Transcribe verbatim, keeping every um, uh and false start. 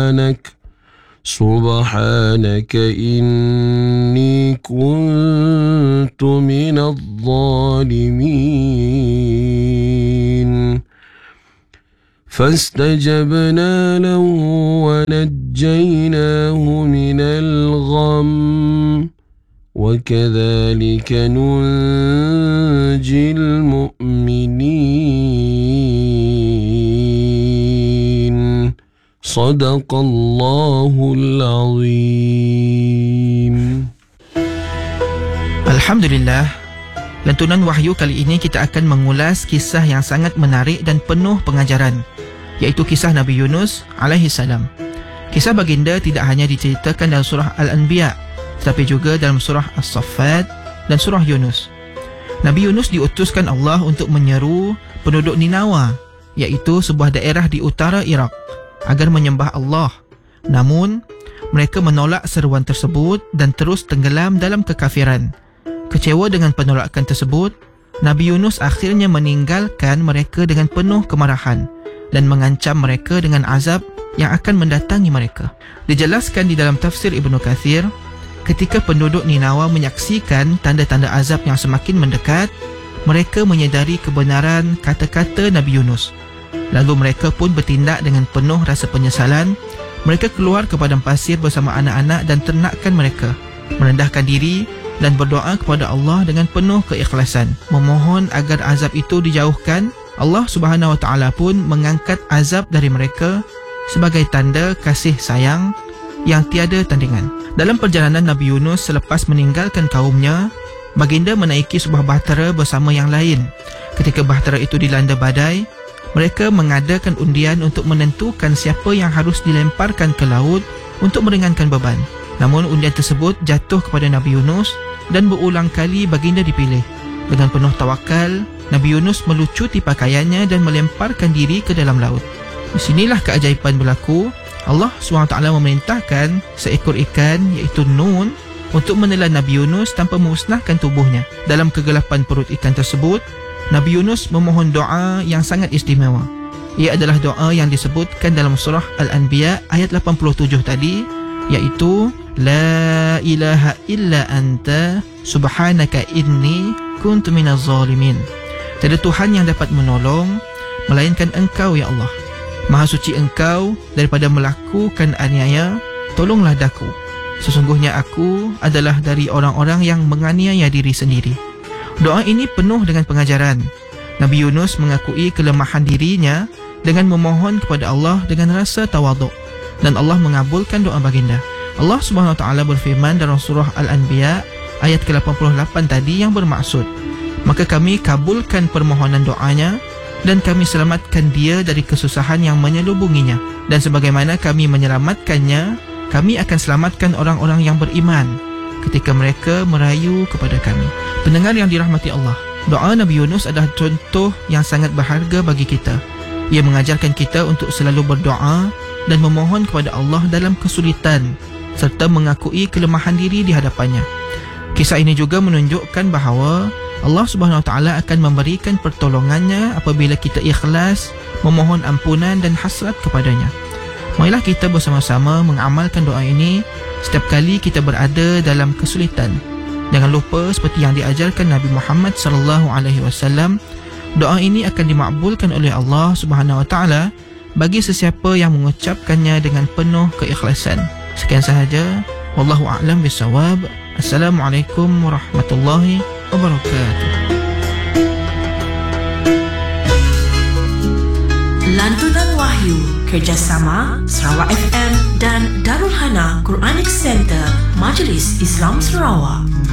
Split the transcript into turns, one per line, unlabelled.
سبحانك سبحانك إني كنت من الظالمين فاستجبنا له ونجيناه من الغم وكذلك ننجي المؤمنين صدق الله العظيم.
Alhamdulillah, lantunan wahyu kali ini kita akan mengulas kisah yang sangat menarik dan penuh pengajaran, iaitu kisah Nabi Yunus alaihi salam. Kisah baginda tidak hanya diceritakan dalam surah Al-Anbiya, tetapi juga dalam surah As-Saffat dan surah Yunus. Nabi Yunus diutuskan Allah untuk menyeru penduduk Ninawa, iaitu sebuah daerah di utara Iraq, agar menyembah Allah. Namun, mereka menolak seruan tersebut dan terus tenggelam dalam kekafiran. Kecewa dengan penolakan tersebut, Nabi Yunus akhirnya meninggalkan mereka dengan penuh kemarahan dan mengancam mereka dengan azab yang akan mendatangi mereka. Dijelaskan di dalam tafsir Ibnu Kathir, ketika penduduk Ninawa menyaksikan tanda-tanda azab yang semakin mendekat, mereka menyedari kebenaran kata-kata Nabi Yunus. Lalu mereka pun bertindak dengan penuh rasa penyesalan. Mereka keluar ke padang pasir bersama anak-anak dan ternakan mereka, merendahkan diri dan berdoa kepada Allah dengan penuh keikhlasan, memohon agar azab itu dijauhkan. Allah Subhanahu Wa Taala pun mengangkat azab dari mereka sebagai tanda kasih sayang yang tiada tandingan. Dalam perjalanan Nabi Yunus selepas meninggalkan kaumnya, baginda menaiki sebuah bahtera bersama yang lain. Ketika bahtera itu dilanda badai, mereka mengadakan undian untuk menentukan siapa yang harus dilemparkan ke laut untuk meringankan beban. Namun undian tersebut jatuh kepada Nabi Yunus dan berulang kali baginda dipilih. Dengan penuh tawakal, Nabi Yunus melucuti pakaiannya dan melemparkan diri ke dalam laut. Di sinilah keajaiban berlaku. Allah subhanahu wa taala memerintahkan seekor ikan, iaitu Nun, untuk menelan Nabi Yunus tanpa memusnahkan tubuhnya. Dalam kegelapan perut ikan tersebut, Nabi Yunus memohon doa yang sangat istimewa. Ia adalah doa yang disebutkan dalam surah Al-Anbiya ayat lapan puluh tujuh tadi, iaitu La ilaha illa anta subhanaka inni kuntu minaz zalimin. Tiada Tuhan yang dapat menolong melainkan Engkau, ya Allah. Maha suci Engkau daripada melakukan aniaya, tolonglah daku. Sesungguhnya aku adalah dari orang-orang yang menganiaya diri sendiri. Doa ini penuh dengan pengajaran. Nabi Yunus mengakui kelemahan dirinya dengan memohon kepada Allah dengan rasa tawaduk, dan Allah mengabulkan doa baginda. Allah Subhanahu Wa Taala berfirman dalam surah Al-Anbiya ayat ke lapan puluh lapan tadi yang bermaksud, maka kami kabulkan permohonan doanya dan kami selamatkan dia dari kesusahan yang menyelubunginya, dan sebagaimana kami menyelamatkannya, kami akan selamatkan orang-orang yang beriman ketika mereka merayu kepada kami. Pendengar yang dirahmati Allah, doa Nabi Yunus adalah contoh yang sangat berharga bagi kita. Ia mengajarkan kita untuk selalu berdoa dan memohon kepada Allah dalam kesulitan, serta mengakui kelemahan diri di hadapannya. Kisah ini juga menunjukkan bahawa Allah Subhanahu Wa Taala akan memberikan pertolongannya apabila kita ikhlas memohon ampunan dan hasrat kepadanya. Marilah kita bersama-sama mengamalkan doa ini setiap kali kita berada dalam kesulitan. Jangan lupa, seperti yang diajarkan Nabi Muhammad sallallahu alaihi wasallam, doa ini akan dimakbulkan oleh Allah Subhanahu Wa Taala bagi sesiapa yang mengucapkannya dengan penuh keikhlasan. Sekian sahaja. Wallahu a'lam bishawab. Assalamualaikum warahmatullahi wabarakatuh.
Lantunan Wahyu kerjasama Sarawak F M dan Darul Hana Quranic Center Majlis Islam Sarawak.